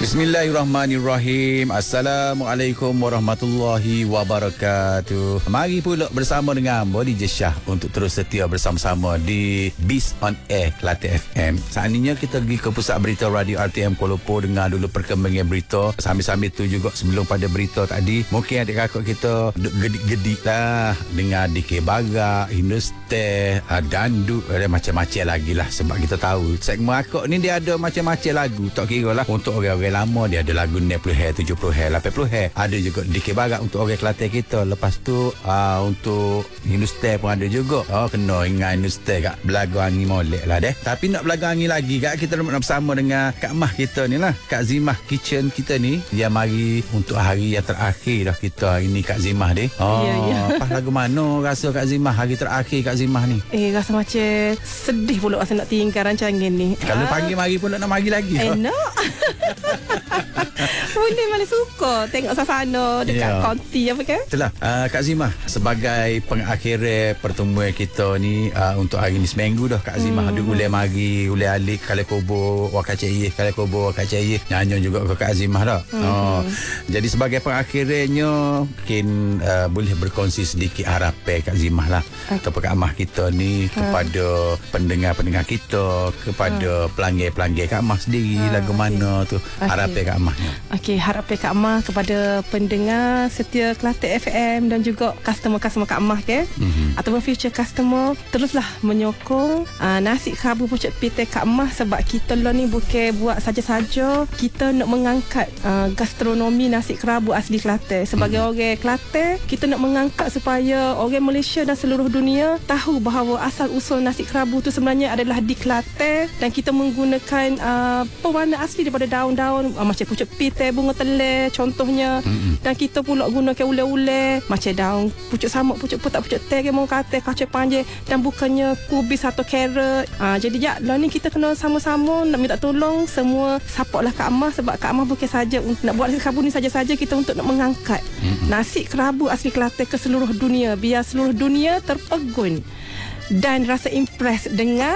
Bismillahirrahmanirrahim. Assalamualaikum warahmatullahi wabarakatuh. Mari pula bersama dengan DJ Shah untuk terus setia bersama-sama di Biz on Air Kelantan FM. Saat ini kita pergi ke pusat berita Radio RTM Kuala Lumpur, dengar dulu perkembangan berita. Sambil-sambil tu juga sebelum pada berita tadi, mungkin adik-kakak kita gedik-gedik lah dengar DK Barak, Hindustan, Dandut, ada macam-macam lagi lah. Sebab kita tahu segmen akak ni dia ada macam-macam lagu. Tak kira lah untuk orang-orang lama dia ada lagu 60 70 80. Ada juga DK Barak untuk orang Kelantan kita. Lepas tu untuk Hindustan pun ada juga. Kena ingat Hindustan kat belaga angin molek lah deh. Tapi nak belaga angin lagi kat kita nak bersama dengan Kak Mah kita ni lah, Kak Zimah Kitchen kita ni. Dia mari untuk hari yang terakhir dah kita ini Kak Zimah deh. Pas lagu mana rasa Kak Zimah hari terakhir Kak Zimah ni? Rasa macam sedih pula rasa nak tinggal rancangan ni. Kalau panggil mari pula nak mari lagi. Nak. Boleh mana suka tengok suasana dekat konti apa kan? Itulah Kak Zimah sebagai pengakhiran pertemuan kita ni untuk hari ni seminggu dah Kak Zimah ada ulai mari, ulai alik kali kubur wakacai kali kubur wakacai nyanyi juga ke Kak Zimah dah. Jadi sebagai pengakhirannya mungkin boleh berkongsi sedikit harapan Kak Zimah lah atau Kak Mah kita ni kepada pendengar-pendengar kita, kepada pelanggan-pelanggan Kak Mah sendiri lagu mana tu harapan Kak Mah ni. Okey, harapan Kak Mah kepada pendengar setia Kelantan FM dan juga customer-customer Kak Mah ataupun future customer, teruslah menyokong nasi kerabu pucuk pite Kak Mah, sebab kita lah ni bukan buat saja-saja, kita nak mengangkat gastronomi nasi kerabu asli Kelantan. Sebagai orang Kelantan, kita nak mengangkat supaya orang Malaysia dan seluruh dunia tahu bahawa asal usul nasi kerabu tu sebenarnya adalah di Kelantan, dan kita menggunakan pewarna asli daripada daun-daun macam pucuk pite, bunga telur contohnya, dan kita pula gunakan ule-ule macam daun pucuk samuk, pucuk putak, pucuk teh, gemong kate, kacang panjang, dan bukannya kubis atau carrot. Jadi lah ni kita kena sama-sama nak minta tolong semua, support lah Kak Mah, sebab Kak Mah bukan saja nak buat nasi kerabu ni saja-saja, kita untuk nak mengangkat nasi kerabu asli Kelantan ke seluruh dunia, biar seluruh dunia terpegun dan rasa impress dengan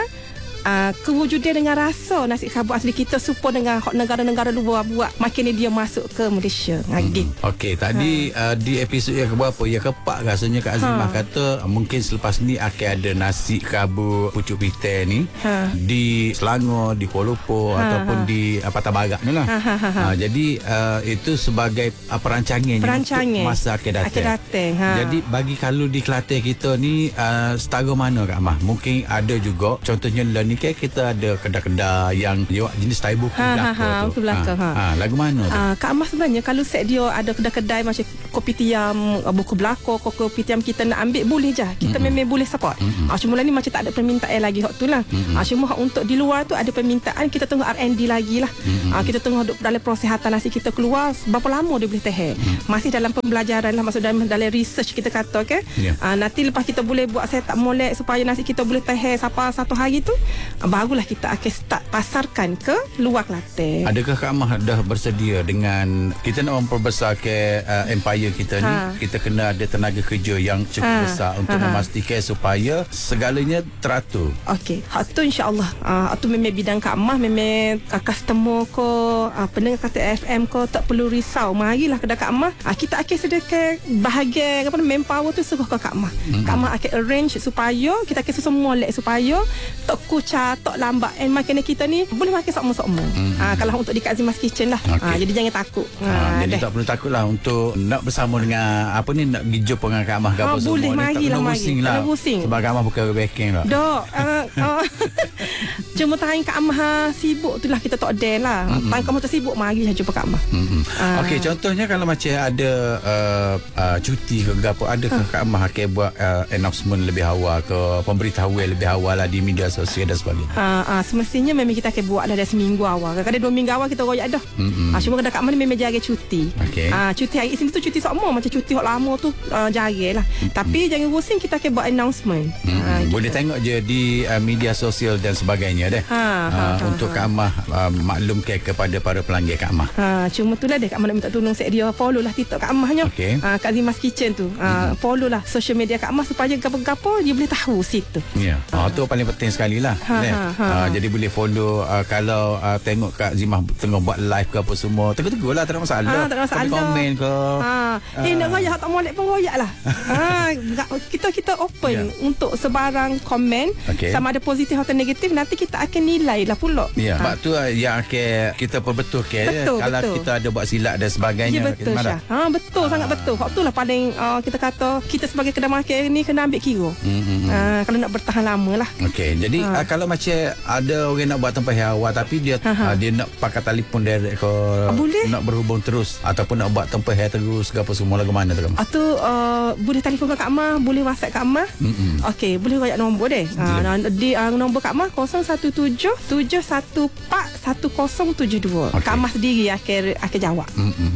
kewujudan dengan rasa nasi kerabu asli kita, supaya dengan negara-negara luar buat makin dia masuk ke Malaysia ngagit. Okey, tadi di episod yang keberapa yang keempat rasanya Kak Azimah kata mungkin selepas ni akan ada nasi kerabu pucuk pite ni di Selangor, di Kuala Lumpur ataupun di Patah Barak ni lah. Jadi itu sebagai perancangan untuk masa akan datang. Jadi bagi kalau di Kelantan kita ni setara mana Kak Mah? Mungkin ada juga contohnya lah ni kita ada kedai-kedai yang jenis Thai buku belakang lagu mana tu? Kak Mah sebenarnya kalau set dia ada kedai-kedai macam kopi tiam, buku belakang, kopi tiam kita nak ambil boleh je, kita memang boleh support. Cuma lah ni macam tak ada permintaan lagi hak tu lah. Cuma untuk di luar tu ada permintaan, kita tengok R&D lagi lah. Kita tengok dalam proses hantar nasi kita keluar berapa lama dia boleh tahan. Masih dalam pembelajaran lah, maksud dalam research kita kata nanti lepas kita boleh buat set up molek supaya nasi kita boleh tahan sampai satu hari tu, barulah kita akan start pasarkan ke luar Kelantan. Adakah Kak Mah dah bersedia dengan kita nak memperbesar ke empire kita ni, kita kena ada tenaga kerja yang cukup besar untuk memastikan supaya segalanya teratur. Okey, hak tu insya-Allah tu memang bidang Kak Mah, memang customer ko, pendengar Kelantan FM ko tak perlu risau, marilah kedai Kak Mah. Kita akan sediakan bahagian apa manpower tu suruh ke Kak Mah. Kak Mah akan arrange supaya kita akan susun molek supaya tak kucar, tak lambat, and makanan kita ni boleh makan sama-sama. Kalau untuk di Kak Zimah's Kitchen lah. Jadi jangan takut. Jadi tak perlu takut lah untuk nak bersama dengan apa ni, nak pergi jumpa dengan Kak Mah ke apa boleh, semua ni. Tak kena pusing lah. Sebab Kak Mah bukan backing lah. Dok. Cuma time Kak Mah sibuk tu lah kita tak ada lah. Time Kak Mah tersibuk, mari jumpa Kak Mah. Okey, contohnya kalau macam ada cuti ke apa, adakah Kak Mah akan buat announcement lebih awal ke, pemberitahuan lebih awal lah di media sosial dan sebagainya? Semestinya memang kita akan buat dah seminggu awal. Kadang-kadang 2 minggu awal kita royak dah. Cuma kadang Kak Mah ni memang jaga cuti. Cuti hari Isnin tu cuti cuti sama macam cuti hok lama tu jarang lah. Tapi jangan pusing, kita akan buat announcement. Boleh tengok je di media sosial dan sebagainya deh. Untuk Kak Amah maklumkan kepada para pelanggan Kak Amah. Cuma tu lah Kak Amah nak minta tolong set dia follow lah TikTok Kak Amahnya. Kak Zima's Kitchen tu. Follow lah social media Kak Amah supaya gapo-gapo dia boleh tahu situ. Ya. Tu paling penting sekali lah. Jadi boleh follow kalau tengok Kak Zimah tengah buat live ke apa semua. Tegur-tegur lah, tak ada masalah. Tak ada masalah. Komen ke. Nak royak tak molek pun royak lah. Kita open untuk sebarang komen. Sama ada positif atau negatif, nanti kita akan nilai lah pula. Ya, sebab tu yang akan kita perbetulkan kalau kita ada buat silap dan sebagainya. Ya, betul Syah. Betul, sangat betul. Waktu lah paling kita kata kita sebagai kedai makan ni kena ambil kira. Kalau nak bertahan lama lah. Jadi kalau macam ada orang nak buat tempat awal tapi dia nak pakai telefon direct ke, nak berhubung terus ataupun nak buat tempat terus ke apa semua lagu mana tu Kak Amah? Boleh telefon Kak Amah, boleh WhatsApp Kak Amah. Boleh royak nombor deh. Di nombor Kak Amah 017-714-1072. Kak Amah sendiri akan jawab.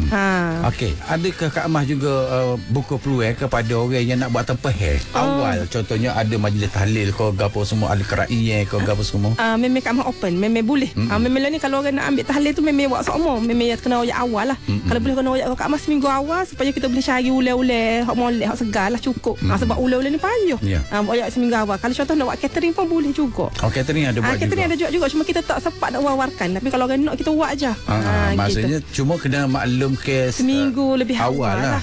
Adakah Kak Amah juga buka peluang kepada orang yang nak buat tempat awal, contohnya ada majlis tahlil ke gapo semua, ada keraian ke gapo semua? Memang Kak Amah open, memang boleh. Memang ni kalau orang nak ambil tahlil tu memang buat semua, memang kena royak awal lah. Kalau boleh kena royak Kak Amah seminggu awal supaya kita boleh cari ule-ule hak molek, hak segar lah cukup. Sebab ule-ule ni payah. Royak seminggu awal. Kalau contoh nak buat catering pun boleh juga. Catering ada buat catering juga. Ada juga, cuma kita tak sempat nak wawarkan. Tapi kalau orang nak kita buat je. Maksudnya cuma kena maklum ke seminggu lebih awal lah.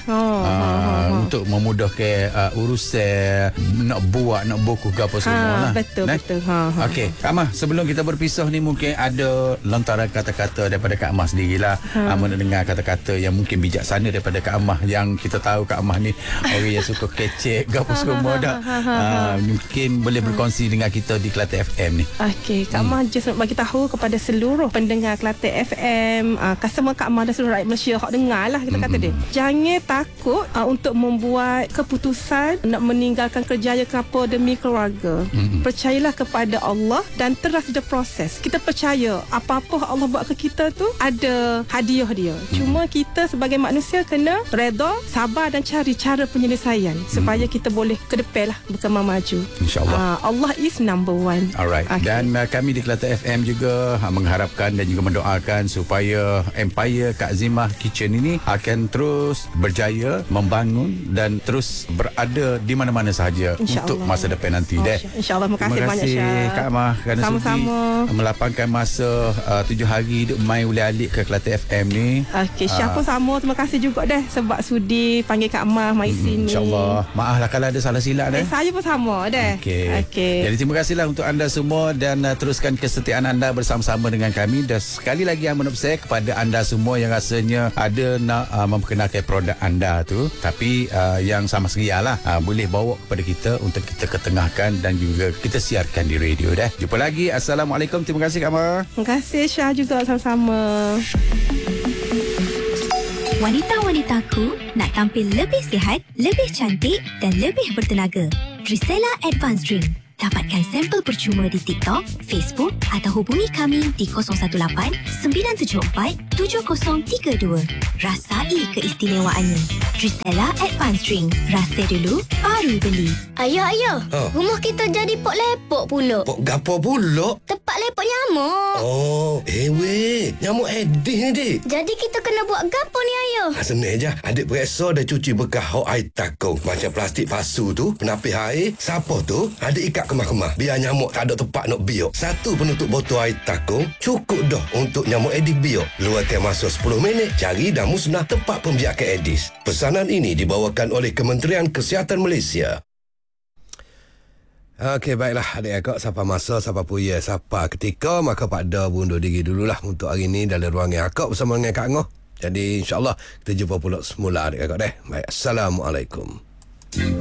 Untuk memudahkan urusan nak buat, nak buku ke apa semua lah. Betul. Okey, Kak Amah, sebelum kita berpisah ni mungkin ada lontaran kata-kata daripada Kak Amah sendirilah. Mendengar kata-kata yang mungkin bijaksana daripada Kak Amah, yang kita tahu Kak Amah ni orang yang suka kecek ke apa semua dah. Mungkin boleh berkongsi dengan kita di Kelantan FM ni. Kak Amah just nak bagi tahu kepada seluruh pendengar Kelantan FM, customer Kak Amah dan seluruh rakyat Malaysia hak dengar lah kita kata dia. Jangan takut untuk membuat keputusan nak meninggalkan kerjaya ke apa demi keluarga. Percayalah kepada Allah dan trust the process. Kita percaya apa-apa Allah buat ke kita tu ada hadiah dia. Cuma kita sebagai manusia kena redha, sabar dan cari cara penyelesaian supaya kita boleh ke depan lah, berkembang maju. InsyaAllah. Allah is number one. Alright. Dan kami di Kelantan FM juga mengharapkan dan juga mendoakan supaya empire Kak Zimah Kitchen ini akan terus berjaya, membangun dan terus berada di mana-mana sahaja untuk masa depan nanti. InsyaAllah. Terima kasih banyak Syah. Kak Amah kerana sama-sama sudi melapangkan masa 7 hari duk main alik ke Kelantan FM ni. Syah pun sama. Terima kasih juga sebab sudi panggil Kak Amah mai sini. InsyaAllah. Maaf lah kalau ada salah silap saya pun sama Jadi terima kasihlah untuk anda semua dan teruskan kesetiaan anda bersama-sama dengan kami. Dan sekali lagi amanah saya kepada anda semua yang rasanya ada nak memperkenalkan produk anda tu, tapi yang sama seria lah, boleh bawa kepada kita untuk kita ketengahkan dan juga kita siarkan di radio dah. Jumpa lagi. Assalamualaikum. Terima kasih Kak Amah. Terima kasih Syah juga, sama-sama. Wanita-wanitaku nak tampil lebih sihat, lebih cantik dan lebih bertenaga. Drisella Advanced Drink. Dapatkan sampel percuma di TikTok, Facebook atau hubungi kami di 018-974-7032. Rasai keistimewaannya. Drisella Advanced Drink. Rasa dulu, baru beli. Ayah. Rumah kita jadi pot lepok pula. Pot gapo pula? Tempat lepok nyamuk. Weh, nyamuk Aedes ni, dik. Jadi kita kena buat gapo ni, ayah? Senang je. Adik periksa dah cuci bekas hok air takung. Macam plastik pasu tu, penapis air. Siapa tu? Adik ikat kemah-kemah. Biar nyamuk tak ada tempat nak biok. Satu penutup botol air takung cukup dah untuk nyamuk Aedes biok. Luarkan masa 10 minit. Cari dan musnah tempat pembiakan Aedes. Pesanan ini dibawakan oleh Kementerian Kesihatan Malaysia. Okey, baiklah adik akak, siapa masa, siapa puya, siapa ketika, maka pada bundur diri dululah untuk hari ini dalam ruangan akak bersama dengan Kak Ngoh. Jadi insyaAllah kita jumpa pula semula adik akak deh. Baik, Assalamualaikum.